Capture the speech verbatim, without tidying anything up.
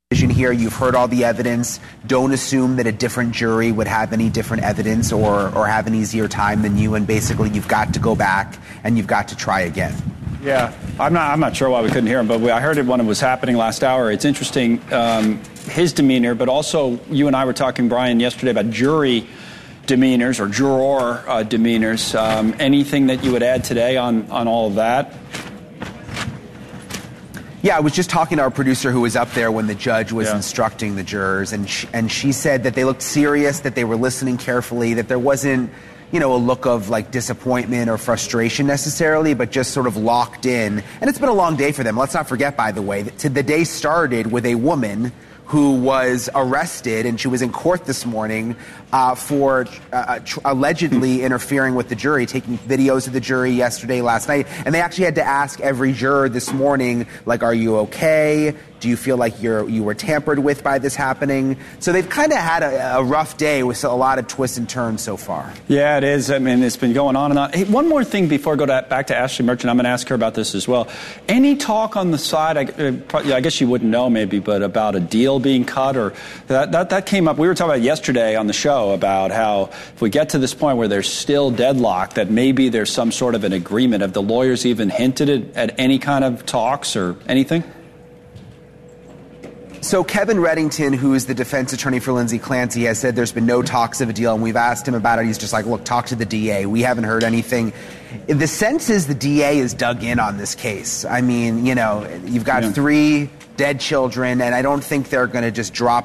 decision here. You've heard all the evidence. Don't assume that a different jury would have any different evidence or, or have an easier time than you. And basically, you've got to go back and you've got to try again. Yeah, I'm not. I'm not sure why we couldn't hear him, but we, I heard it when it was happening last hour. It's interesting, um, his demeanor, but also you and I were talking, Brian, yesterday about jury demeanors or juror uh, demeanors. Um, anything that you would add today on on all of that? Yeah, I was just talking to our producer who was up there when the judge was yeah. instructing the jurors, and she, and she said that they looked serious, that they were listening carefully, that there wasn't, you know, a look of like disappointment or frustration necessarily, but just sort of locked in. And it's been a long day for them. Let's not forget, by the way, that the day started with a woman who was arrested, and she was in court this morning uh, for uh, tr- allegedly interfering with the jury, taking videos of the jury yesterday, last night. And they actually had to ask every juror this morning, like, are you okay? Do you feel like you're you were tampered with by this happening? So they've kind of had a, a rough day with a lot of twists and turns so far. Yeah, it is. I mean, it's been going on and on. Hey, one more thing before I go to, back to Ashley Merchant. I'm going to ask her about this as well. Any talk on the side, I, uh, I guess you wouldn't know maybe, but about a deal being cut? Or that, that, that came up. We were talking about yesterday on the show about how if we get to this point where there's still deadlock, that maybe there's some sort of an agreement. Have the lawyers even hinted at, at any kind of talks or anything? So Kevin Reddington, who is the defense attorney for Lindsay Clancy, has said there's been no talks of a deal, and we've asked him about it. He's just like, look, talk to the D A. We haven't heard anything. The sense is the D A is dug in on this case. I mean, you know, you've got yeah. three dead children, and I don't think they're going to just drop